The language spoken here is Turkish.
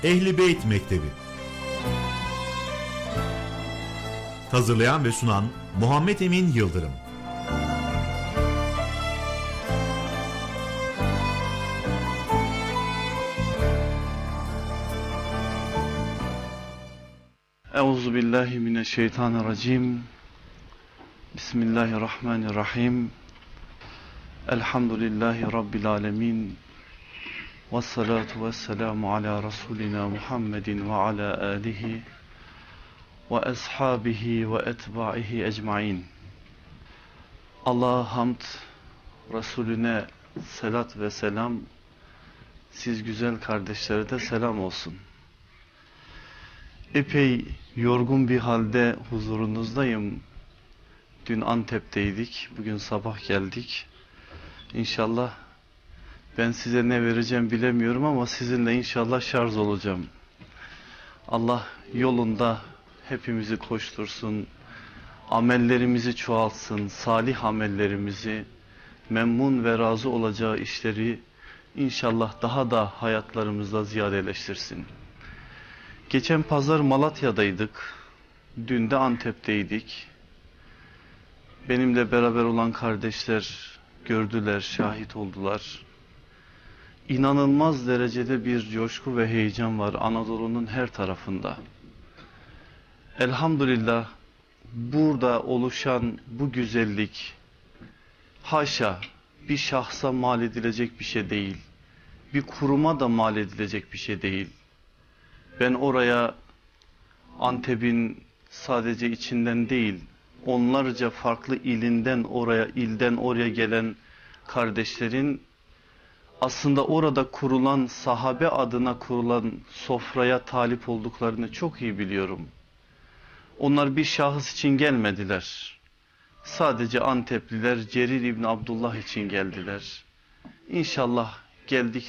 Ehl-i Beyt Mektebi. Hazırlayan ve sunan Muhammed Emin Yıldırım. Euzubillahimineşşeytanirracim. Bismillahirrahmanirrahim. Elhamdülillahi Rabbil alemin. Vessalatu vesselamu ala Resulina Muhammedin ve ala alihi ve ashabihi ve etbaihi ecmain. Allah'a hamd, Resulüne selat ve selam, siz güzel kardeşlere de selam olsun. Epey yorgun bir halde huzurunuzdayım. Dün Antep'teydik, bugün sabah geldik. İnşallah ben size ne vereceğim bilemiyorum ama sizinle inşallah şarj olacağım. Allah yolunda hepimizi koştursun, amellerimizi çoğaltsın, salih amellerimizi, memnun ve razı olacağı işleri inşallah daha da hayatlarımızda ziyadeleştirsin. Geçen pazar Malatya'daydık, dün de Antep'teydik. Benimle beraber olan kardeşler gördüler, şahit oldular. İnanılmaz derecede bir coşku ve heyecan var Anadolu'nun her tarafında. Elhamdülillah burada oluşan bu güzellik haşa bir şahsa mal edilecek bir şey değil. Bir kuruma da mal edilecek bir şey değil. Ben oraya Antep'in sadece içinden değil, onlarca farklı ilden oraya gelen kardeşlerin aslında orada kurulan, sahabe adına kurulan sofraya talip olduklarını çok iyi biliyorum. Onlar bir şahıs için gelmediler. Sadece Antepliler Cerir İbni Abdullah için geldiler. İnşallah geldik.